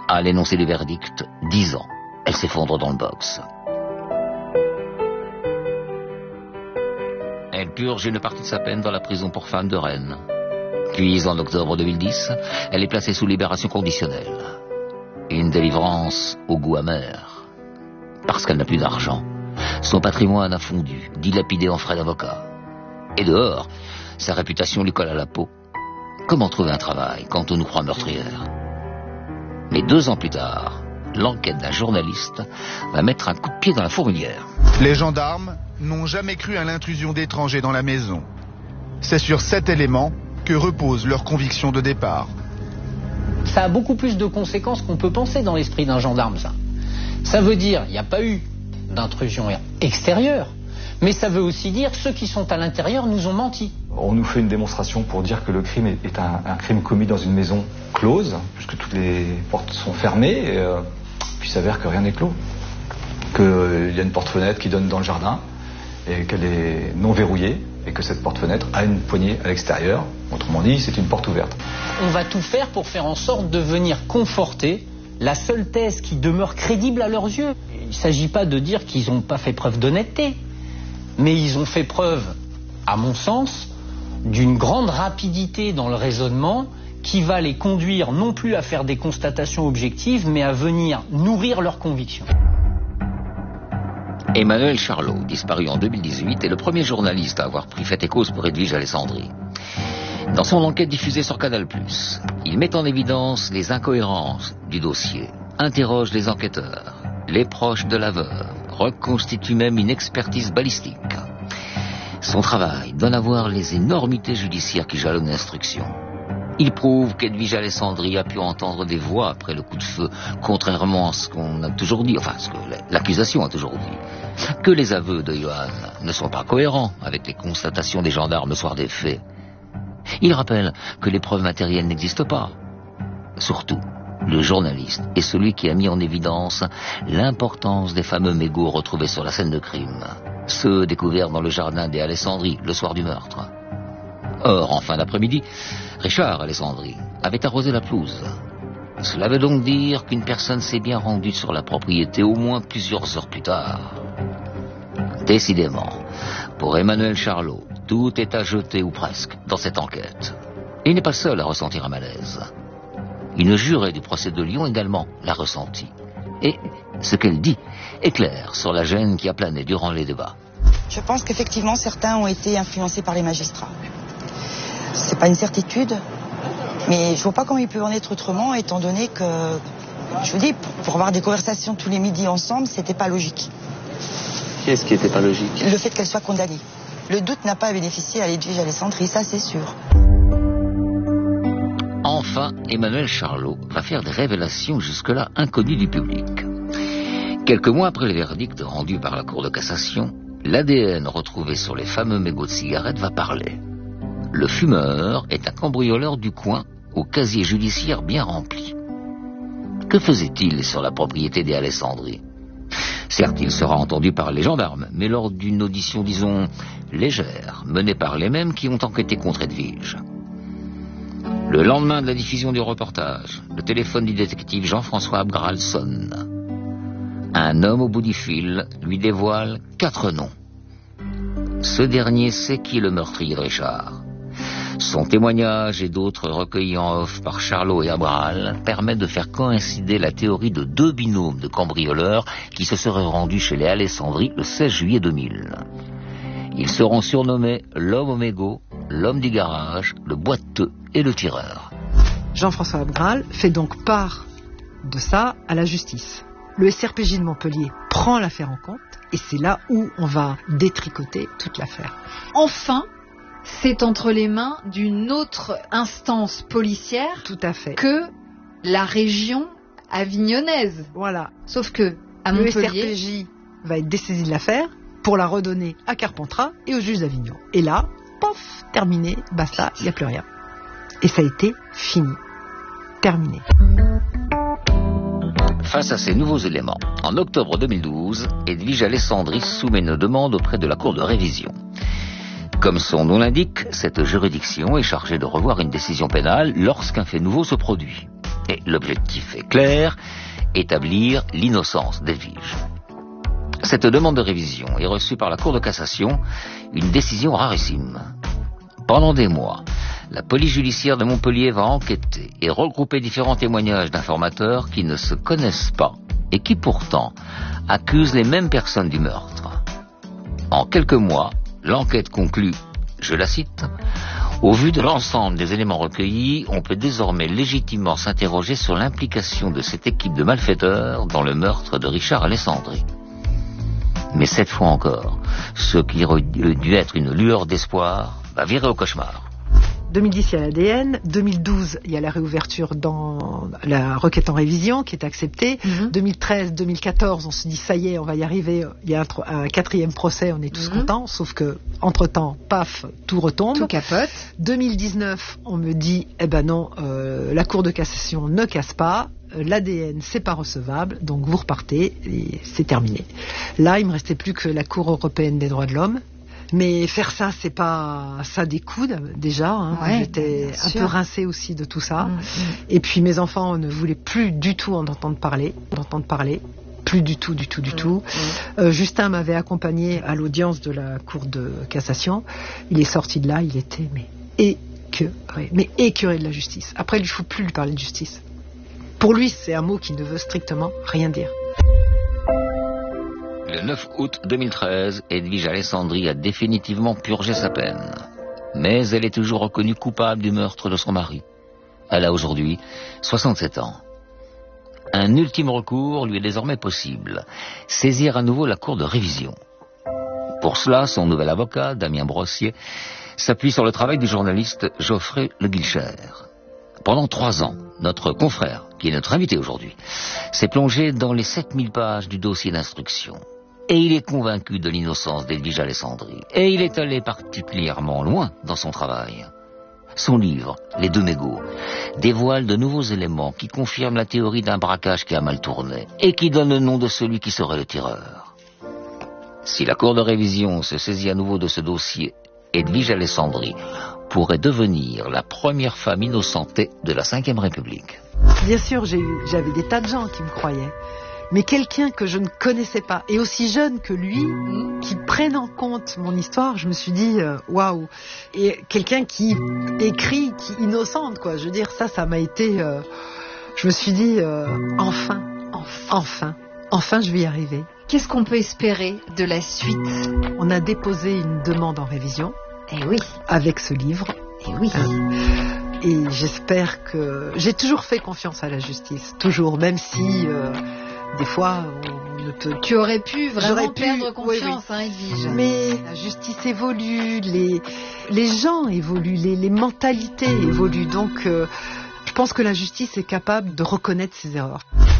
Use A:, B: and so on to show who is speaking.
A: À l'énoncé du verdict, 10 ans. Elle s'effondre dans le box. Elle purge une partie de sa peine dans la prison pour femmes de Rennes. Puis, en octobre 2010, elle est placée sous libération conditionnelle. Une délivrance au goût amer. Parce qu'elle n'a plus d'argent. Son patrimoine a fondu, dilapidé en frais d'avocat. Et dehors, sa réputation lui colle à la peau. Comment trouver un travail quand on nous croit meurtrière? Mais 2 ans plus tard, l'enquête d'un journaliste va mettre un coup de pied dans la fourmilière.
B: Les gendarmes n'ont jamais cru à l'intrusion d'étrangers dans la maison. C'est sur cet élément que repose leur conviction de départ.
C: Ça a beaucoup plus de conséquences qu'on peut penser dans l'esprit d'un gendarme, ça. Ça veut dire qu'il n'y a pas eu d'intrusion extérieure, mais ça veut aussi dire que ceux qui sont à l'intérieur nous ont menti.
D: On nous fait une démonstration pour dire que le crime est un crime commis dans une maison close, puisque toutes les portes sont fermées, puis il s'avère que rien n'est clos. Qu'il y a une porte-fenêtre qui donne dans le jardin, et qu'elle est non verrouillée, et que cette porte-fenêtre a une poignée à l'extérieur. Autrement dit, c'est une porte ouverte.
C: On va tout faire pour faire en sorte de venir conforter la seule thèse qui demeure crédible à leurs yeux. Il ne s'agit pas de dire qu'ils n'ont pas fait preuve d'honnêteté, mais ils ont fait preuve, à mon sens, d'une grande rapidité dans le raisonnement qui va les conduire non plus à faire des constatations objectives, mais à venir nourrir leurs convictions.
A: Emmanuel Charlot, disparu en 2018, est le premier journaliste à avoir pris fait et cause pour Edwige Alessandri. Dans son enquête diffusée sur Canal+, il met en évidence les incohérences du dossier, interroge les enquêteurs, les proches de la veuve, reconstitue même une expertise balistique. Son travail donne à voir les énormités judiciaires qui jalonnent l'instruction. Il prouve qu'Edwige Alessandri a pu entendre des voix après le coup de feu, contrairement à ce qu'on a toujours dit, enfin ce que l'accusation a toujours dit, que les aveux de Johan ne sont pas cohérents avec les constatations des gendarmes le soir des faits. Il rappelle que les preuves matérielles n'existent pas. Surtout, le journaliste est celui qui a mis en évidence l'importance des fameux mégots retrouvés sur la scène de crime, ceux découverts dans le jardin des Alessandri le soir du meurtre. Or, en fin d'après-midi, Richard Alessandri avait arrosé la pelouse. Cela veut donc dire qu'une personne s'est bien rendue sur la propriété au moins plusieurs heures plus tard. Décidément, pour Emmanuel Charlot, tout est à jeter ou presque dans cette enquête. Il n'est pas seul à ressentir un malaise. Une jurée du procès de Lyon également l'a ressenti. Et ce qu'elle dit est clair sur la gêne qui a plané durant les débats.
E: Je pense qu'effectivement certains ont été influencés par les magistrats. C'est pas une certitude, mais je vois pas comment il peut en être autrement, étant donné que, je vous dis, pour avoir des conversations tous les midis ensemble, c'était pas logique.
F: Qu'est-ce qui était pas logique?
E: Le fait qu'elle soit condamnée. Le doute n'a pas bénéficié à Edwige Alessandri, ça c'est sûr.
A: Enfin, Emmanuel Charlot va faire des révélations jusque-là inconnues du public. Quelques mois après le verdict rendu par la Cour de cassation, l'ADN retrouvé sur les fameux mégots de cigarettes va parler. Le fumeur est un cambrioleur du coin au casier judiciaire bien rempli. Que faisait-il sur la propriété des Alessandri? Certes, il sera entendu par les gendarmes, mais lors d'une audition, disons, légère, menée par les mêmes qui ont enquêté contre Edwige. Le lendemain de la diffusion du reportage, le téléphone du détective Jean-François Abgral sonne. Un homme au bout du fil lui dévoile 4 noms. Ce dernier sait qui est le meurtrier de Richard. Son témoignage et d'autres recueillis en off par Charlot et Abgral permettent de faire coïncider la théorie de 2 binômes de cambrioleurs qui se seraient rendus chez les Alessandri le 16 juillet 2000. Ils seront surnommés l'homme au mégot, l'homme du garage, le boiteux et le tireur.
G: Jean-François Abgral fait donc part de ça à la justice. Le SRPJ de Montpellier prend l'affaire en compte et c'est là où on va détricoter toute l'affaire.
H: Enfin, c'est entre les mains d'une autre instance policière.
G: Tout à fait.
H: Que la région avignonnaise.
G: Voilà.
H: Sauf que à Montpellier,
G: le SRPJ va être dessaisi de l'affaire pour la redonner à Carpentras et au juge d'Avignon. Et là, pof, terminé, basta, il n'y a plus rien. Et ça a été fini. Terminé.
A: Face à ces nouveaux éléments, en octobre 2012, Edwige Alessandri soumet une demande auprès de la Cour de révision. Comme son nom l'indique, cette juridiction est chargée de revoir une décision pénale lorsqu'un fait nouveau se produit. Et l'objectif est clair, établir l'innocence d'Edwige. Cette demande de révision est reçue par la Cour de cassation, une décision rarissime. Pendant des mois, la police judiciaire de Montpellier va enquêter et regrouper différents témoignages d'informateurs qui ne se connaissent pas et qui pourtant accusent les mêmes personnes du meurtre. En quelques mois, l'enquête conclut, je la cite, « Au vu de l'ensemble des éléments recueillis, on peut désormais légitimement s'interroger sur l'implication de cette équipe de malfaiteurs dans le meurtre de Richard Alessandri. » Mais cette fois encore, ce qui aurait dû être une lueur d'espoir va virer au cauchemar.
G: 2010, il y a l'ADN. 2012, il y a la réouverture dans la requête en révision qui est acceptée. 2013, 2014, on se dit ça y est, on va y arriver. Il y a un 4e procès, on est tous contents. Sauf que, entre-temps, paf, tout retombe.
H: Tout capote.
G: 2019, on me dit, eh ben non, la Cour de cassation ne casse pas. L'ADN, c'est pas recevable. Donc vous repartez et c'est terminé. Là, il me restait plus que la Cour européenne des droits de l'homme. Mais faire ça, c'est pas ça découde déjà.
H: Ouais,
G: j'étais un peu rincée aussi de tout ça. Et puis mes enfants ne voulaient plus du tout en entendre parler. Plus du tout. Justin m'avait accompagné à l'audience de la Cour de cassation. Il est sorti de là, il était écœuré de la justice. Après, il ne faut plus lui parler de justice. Pour lui, c'est un mot qui ne veut strictement rien dire.
A: Le 9 août 2013, Edwige Alessandri a définitivement purgé sa peine. Mais elle est toujours reconnue coupable du meurtre de son mari. Elle a aujourd'hui 67 ans. Un ultime recours lui est désormais possible. Saisir à nouveau la Cour de révision. Pour cela, son nouvel avocat, Damien Brossier, s'appuie sur le travail du journaliste Geoffrey Le Guilcher. Pendant 3 ans, notre confrère, qui est notre invité aujourd'hui, s'est plongé dans les 7000 pages du dossier d'instruction. Et il est convaincu de l'innocence d'Edwige Alessandri. Et il est allé particulièrement loin dans son travail. Son livre, Les Deux mégots, dévoile de nouveaux éléments qui confirment la théorie d'un braquage qui a mal tourné et qui donne le nom de celui qui serait le tireur. Si la Cour de révision se saisit à nouveau de ce dossier, Edwige Alessandri pourrait devenir la première femme innocentée de la Ve République.
G: Bien sûr, j'avais des tas de gens qui me croyaient. Mais quelqu'un que je ne connaissais pas, et aussi jeune que lui, qui prenne en compte mon histoire, je me suis dit, waouh. Et quelqu'un qui écrit, qui innocente, quoi. Je veux dire, ça m'a été... je me suis dit, enfin, je vais y arriver.
H: Qu'est-ce qu'on peut espérer de la suite?
G: On a déposé une demande en révision.
H: Eh oui.
G: Avec ce livre.
H: Eh oui.
G: Et j'espère que... J'ai toujours fait confiance à la justice. Toujours, même si... des fois, on ne peut...
H: Tu aurais pu vraiment perdre confiance,
G: oui.
H: Edwige.
G: Mais la justice évolue, les gens évoluent, les mentalités évoluent. Donc, je pense que la justice est capable de reconnaître ses erreurs.